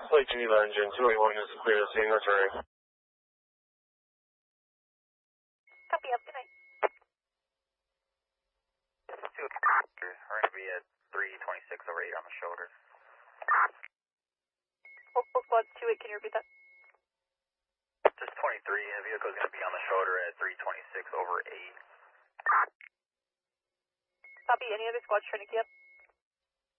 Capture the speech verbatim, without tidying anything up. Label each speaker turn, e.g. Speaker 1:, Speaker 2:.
Speaker 1: Flight Geneva engine two eight one is clear to scene returning.
Speaker 2: Copy, up, good night.
Speaker 3: Two, we're going to be at three twenty-six over eight on the shoulder.
Speaker 2: Multiple squads, two eight, can you repeat that?
Speaker 3: Just twenty-three, the vehicle is going to be on the shoulder at three twenty-six over eight.
Speaker 2: Copy, any other squads trying to key up?